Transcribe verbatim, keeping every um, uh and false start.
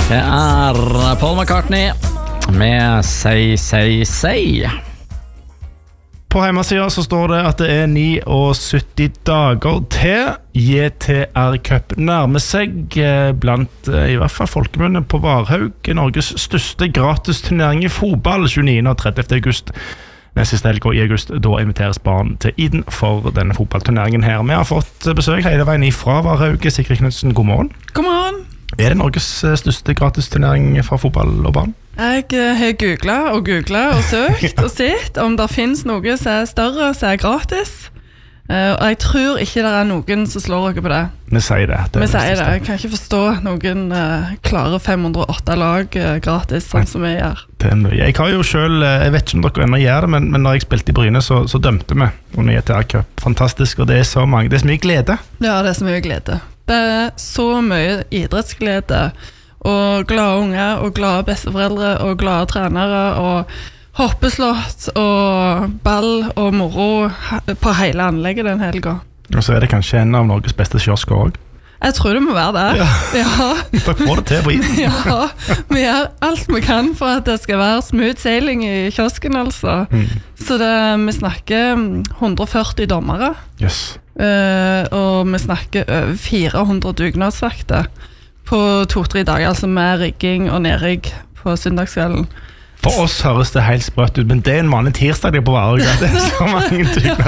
Det er Paul McCartney med Say, Say, Say. På hjemmesiden så står det at det er syttini dager til J T R Cup nærmer seg blant i hvert fall folkemunne på Varhaug, Norges største gratisturnering i fotball, tjueniende og trettiende august. Neste siste helg i august, da inviteres barn til Iden for denne fotballturneringen her. Vi har fått besøk hele veien fra Varhaug. Sigrid Knudsen, god morgen. God morgen. Er det Norges største gratisturnering for fotball og barn? Jeg har googlet og googlet og søkt og sett om det finnes noe som er større, som er gratis. Uh, og jeg tror ikke det er noen som slår dere på det. Vi sier det. det Vi sier det. Jeg kan ikke forstå noen uh, klare fem hundre og åtte lag uh, gratis, sånn som vi gjør. Det er mye. Jeg har jo selv, jeg vet ikke om dere ennå gjør det, men, men når jeg spilte i Bryne, så, så dømte vi under J T R Cup. Fantastisk, og det er så mange, det er så mye glede. Ja, det er så mye glede. Det er så mye idrettsglede, og glade unger, og glade besteforeldre, og glade trenere, og hoppeslott, og ball, og moro på hele anlegget den helgen. Og så er det kanskje en av Norges beste kiosker også. Jeg tror det må være det. Ja. Ja. Dere får det til på Iden. Ja, vi gjør alt vi kan for at det skal være smooth sailing i kiosken, altså. Mm. Så det, vi snakker hundre og førti dommere. Yes. Uh, og vi snakker over fire hundre dugnadsvakter på to-tre dager, altså med rigging og nedrigg på søndagskvelden. For oss høres det helt sprøtt ut, men det er en vanlig tirsdag det er på Varhaug. Det er så mange dugnadsvakter.